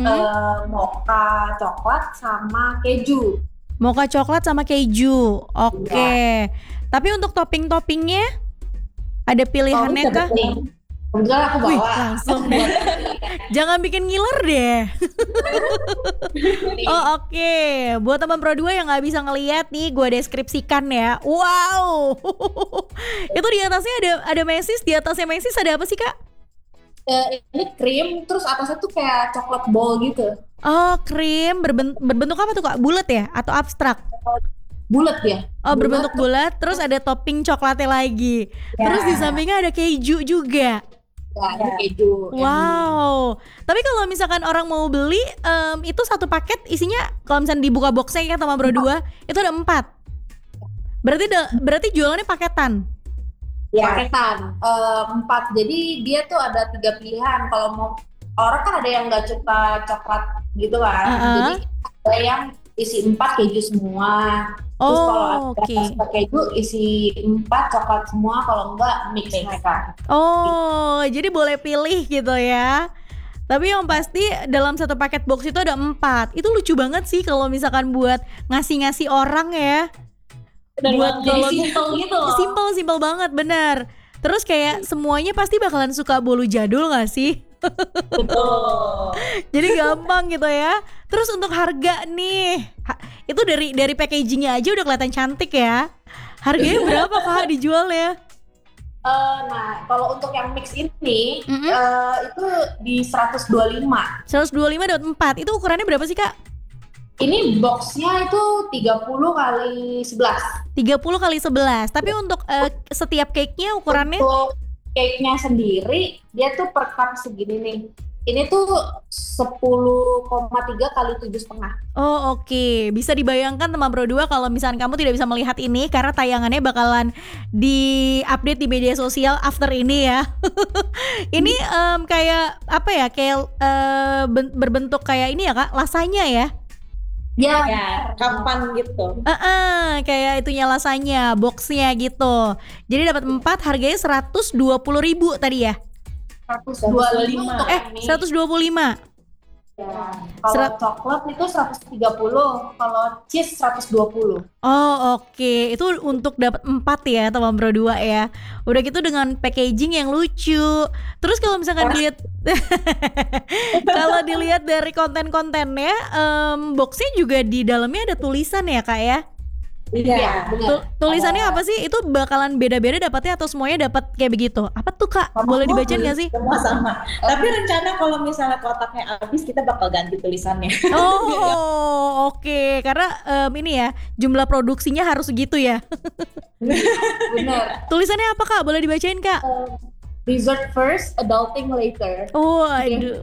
mocha coklat sama keju. Mocha coklat sama keju. Oke. Iya. Tapi untuk topping-toppingnya ada pilihannya kah? Kebetulan aku Wih, bawa. langsung deh. Jangan bikin ngiler deh. Oh oke. Buat teman Pro 2 yang nggak bisa ngeliat nih, gue deskripsikan ya. Wow. Itu di atasnya ada mesis, di atasnya mesis ada apa sih Kak? Ini krim, terus atasnya tuh kayak coklat ball gitu. Oh krim, berbentuk apa tuh Kak? Bulat ya? Atau abstrak? Bulat ya. Oh berbentuk bulat, terus ada topping coklatnya lagi. Ya. Terus di sampingnya ada keju juga. Ya, ini keju. Wow. Tapi kalau misalkan orang mau beli, itu satu paket isinya kalau misalnya dibuka boxnya ya sama Bro 2, itu ada 4. Berarti jualannya paketan. Ya. Paketan 4. Jadi dia tuh ada 3 pilihan. Kalau mau orang kan ada yang nggak suka coklat gitu kan. Jadi ada yang isi 4 keju semua. Terus kalau ada suka keju isi 4 coklat semua, kalau enggak mix mereka. Oh, jadi boleh pilih gitu ya. Tapi yang pasti dalam satu paket box itu ada 4. Itu lucu banget sih kalau misalkan buat ngasih-ngasih orang ya. Buat jadi simple gitu loh. Simple banget, benar. Terus kayak semuanya pasti bakalan suka bolu jadul gak sih? Betul. Jadi gampang gitu ya. Terus untuk harga nih, itu dari packagingnya aja udah kelihatan cantik ya. Harganya berapa Kak dijualnya? Nah, kalau untuk yang mix ini itu di 125. 125 dapat 4. Itu ukurannya berapa sih Kak? Ini boxnya itu 30 kali 11. 30 kali 11. Tapi untuk setiap cake-nya ukurannya? Untuk cake-nya sendiri dia tuh per cup segini nih. Ini tuh 10,3 kali 7,5. Oh oke. Bisa dibayangkan teman Bro 2 kalau misalnya kamu tidak bisa melihat ini karena tayangannya bakalan di-update di media sosial after ini ya. Ini kayak apa ya? Kayak berbentuk kayak ini ya Kak, lasanya ya? Ya, kapan gitu. Kayak itunya lasanya, boxnya gitu. Jadi dapat 4, harganya 120.000 tadi ya? 125 untuk ini. 125. Ya. Kalau coklat itu 130, kalau cheese 120. Oh oke. Itu untuk dapat 4 ya teman Bro 2 ya. Udah gitu dengan packaging yang lucu. Terus kalau misalkan kalau dilihat dari konten-kontennya, boxnya juga di dalamnya ada tulisan ya Kak ya? Iya, benar. Tulisannya apa sih? Itu bakalan beda-beda dapatnya atau semuanya dapat kayak begitu? Apa tuh Kak? Boleh dibacain nggak sih? Semua sama. Tapi rencana kalau misalnya kotaknya habis kita bakal ganti tulisannya. Oh oke. Karena ini ya jumlah produksinya harus segitu ya. Benar. Tulisannya apa Kak? Boleh dibacain Kak? Dessert first, adulting later. Oh aduh.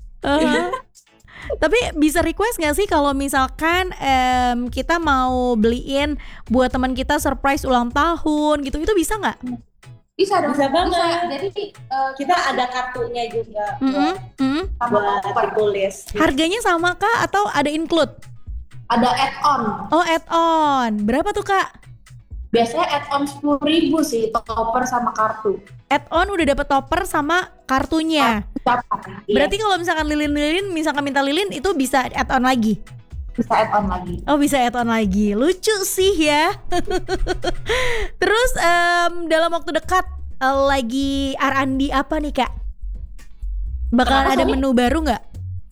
Tapi bisa request gak sih kalau misalkan kita mau beliin buat teman kita surprise ulang tahun gitu, itu bisa nggak? Bisa dong. Bisa banget. Jadi kita ada kartunya juga buat tulis. Harganya sama kah atau ada include? Ada add-on. Oh add-on. Berapa tuh Kak? Biasanya add-on 10.000 sih, topper sama kartu. Add-on udah dapet topper sama kartunya. Berarti kalau misalkan lilin-lilin, misalkan minta lilin itu bisa add-on lagi? Bisa add-on lagi. Oh bisa add-on lagi. Lucu sih ya. Terus dalam waktu dekat lagi R&D apa nih Kak? Bakalan ada menu baru nggak?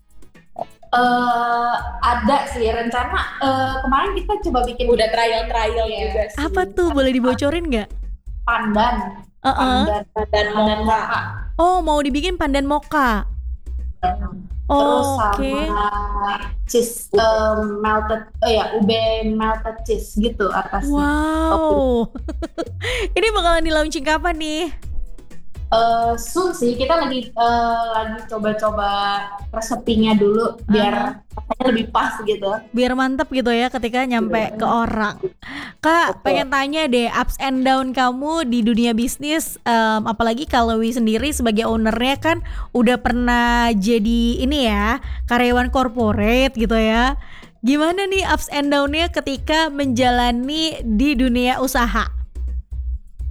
Ada sih rencana. Kemarin kita coba bikin. Udah trial juga sih. Apa tuh? Boleh dibocorin nggak? Pandan. Pandan mocha. Oh mau dibikin pandan mocha. Terus Oke. sama cheese melted, ube melted cheese gitu atasnya. Wow. Ini bakalan di launching kapan nih? Soon sih, kita lagi coba-coba resepinya dulu biar rasanya lebih pas gitu. Biar mantep gitu ya ketika nyampe ke orang. Kak, pengen tanya deh, ups and down kamu di dunia bisnis, apalagi kalau Wi sendiri sebagai ownernya kan udah pernah jadi ini ya, karyawan corporate gitu ya. Gimana nih ups and down-nya ketika menjalani di dunia usaha?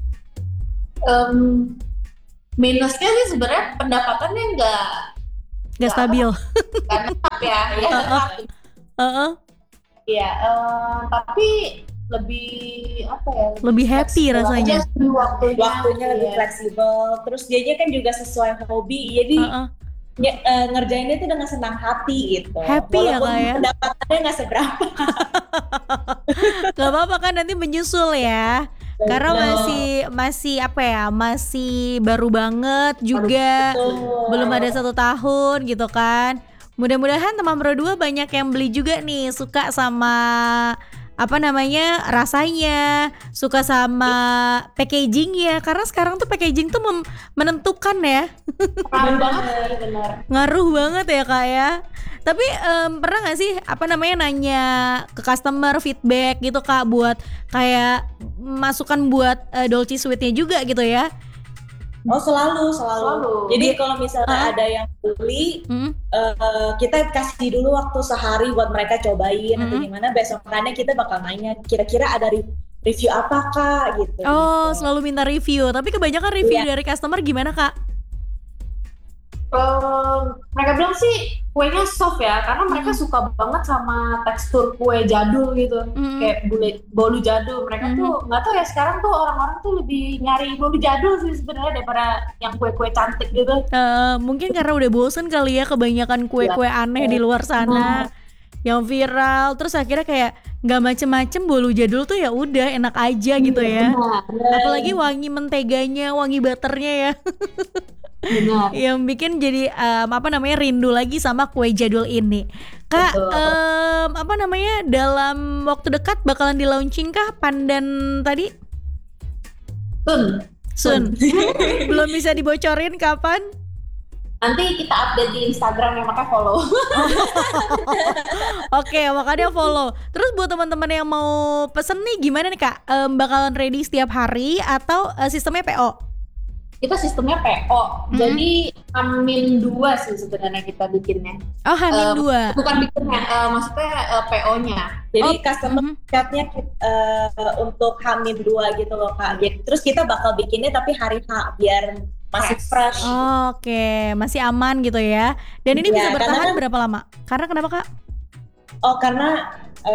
Minusnya sih sebenarnya pendapatannya Gak stabil. Gak tetap ya, tetap. Iya, tapi lebih apa ya? Lebih happy rasanya. Waktunya lebih fleksibel. Terus dianya kan juga sesuai hobi, jadi ngerjainnya itu dengan senang hati gitu. Happy walaupun ya Kak ya. Pendapatannya nggak seberapa. Gak apa-apa kan, nanti menyusul ya. Karena masih apa ya, masih baru banget juga, belum ada 1 tahun gitu kan. Mudah-mudahan teman berdua banyak yang beli juga nih, suka sama apa namanya rasanya, suka sama packagingnya, karena sekarang tuh packaging tuh menentukan ya. Ngaruh banget ya Kak ya. Tapi pernah gak sih apa namanya nanya ke customer feedback gitu Kak, buat kayak masukan buat Dolce Sweetnya juga gitu ya? Oh selalu. Jadi kalau misalnya ada yang beli, kita kasih dulu waktu sehari buat mereka cobain atau gimana. Besokannya kita bakal nanya, kira-kira ada review apa Kak gitu. Oh gitu. Selalu minta review. Tapi kebanyakan review dari customer gimana Kak? Mereka bilang sih kuenya soft ya, karena mereka suka banget sama tekstur kue jadul gitu, kayak bolu jadul. Mereka tuh nggak tahu ya, sekarang tuh orang-orang tuh lebih nyari bolu jadul sih sebenarnya daripada yang kue-kue cantik gitu. Mungkin karena udah bosen kali ya, kebanyakan kue-kue aneh di luar sana yang viral, terus akhirnya kayak nggak macem-macem, bolu jadul tuh ya udah enak aja gitu ya. Apalagi wangi menteganya, wangi butternya ya. Benar. Yang bikin jadi apa namanya rindu lagi sama kue jadul ini. Kak, apa namanya dalam waktu dekat bakalan di launching kah pandan tadi? Soon. Belum bisa dibocorin kapan? Nanti kita update di Instagram ya, makanya follow. Oke, makanya follow. Terus buat teman-teman yang mau pesen nih gimana nih Kak? Bakalan ready setiap hari atau sistemnya PO? Kita sistemnya PO, jadi Hamin 2 sih sebenarnya kita bikinnya. Oh, Hamin 2. Bukan bikinnya, maksudnya PO-nya. Jadi customer chatnya untuk Hamin 2 gitu loh Kak. Terus kita bakal bikinnya tapi hari H biar masih fresh. Oke, masih aman gitu ya. Dan ini bisa bertahan berapa lama? Karena kenapa Kak? Oh karena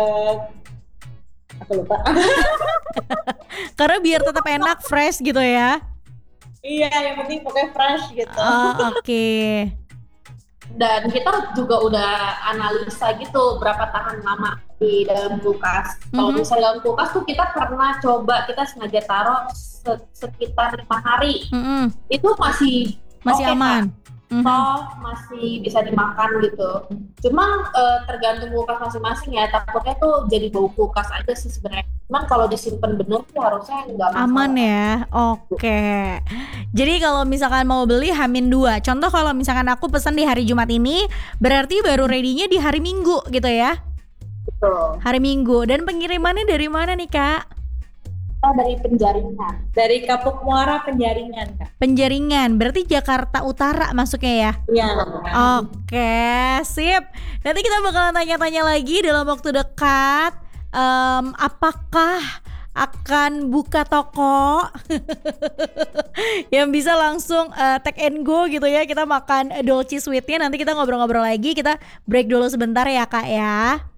aku lupa. Karena biar tetap enak, fresh gitu ya. Iya, yang penting pokoknya fresh gitu. Oke. Dan kita juga udah analisa gitu berapa tahan lama di dalam kulkas. Kalau misalnya dalam kulkas tuh kita pernah coba, kita sengaja taruh sekitar 5 hari. Itu masih aman. Masih bisa dimakan gitu. Cuma tergantung kulkas masing-masing ya. Takutnya tuh jadi bau kulkas aja sih sebenarnya. Cuman kalau disimpan bener tuh harusnya nggak masalah. Aman ya. Oke. Jadi kalau misalkan mau beli Hamin 2, contoh kalau misalkan aku pesan di hari Jumat ini, berarti baru ready-nya di hari Minggu gitu ya? Betul. Hari Minggu. Dan pengirimannya dari mana nih Kak? Dari Penjaringan. Dari Kapuk Muara Penjaringan Kak. Penjaringan, berarti Jakarta Utara masuknya ya? Iya. Oke, sip. Nanti kita bakalan tanya-tanya lagi dalam waktu dekat. Apakah akan buka toko yang bisa langsung take and go gitu ya. Kita makan Dolce Sweetnya, nanti kita ngobrol-ngobrol lagi. Kita break dulu sebentar ya Kak ya.